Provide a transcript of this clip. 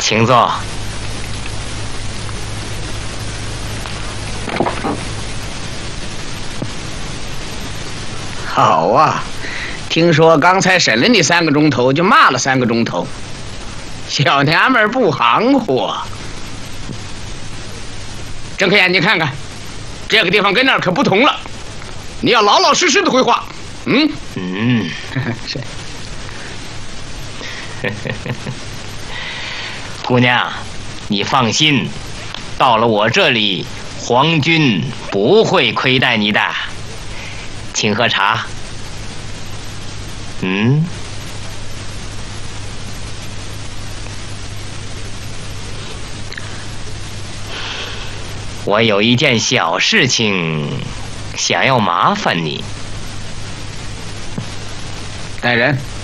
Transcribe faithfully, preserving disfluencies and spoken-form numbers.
请坐。 好啊，听说刚才审了你三个钟头，就骂了三个钟头，小娘们儿不含糊。睁开眼睛看看，这个地方跟那儿可不同了，你要老老实实的回话。嗯嗯， 是。 姑娘，你放心，到了我这里，皇军不会亏待你的。请喝茶。嗯，我有一件小事情，想要麻烦你。 带人。